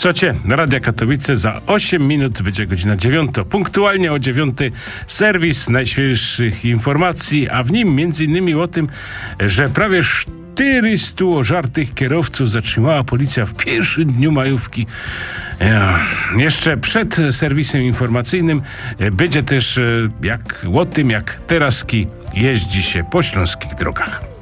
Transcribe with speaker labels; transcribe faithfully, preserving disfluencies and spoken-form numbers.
Speaker 1: Słuchajcie, Radia Katowice za osiem minut będzie godzina dziewiąta. Punktualnie o dziewiątej serwis najświeższych informacji, a w nim między innymi o tym, że prawie czterystu ożartych kierowców zatrzymała policja w pierwszym dniu majówki. Ja, jeszcze przed serwisem informacyjnym będzie też jak, o tym, jak teraski jeździ się po śląskich drogach.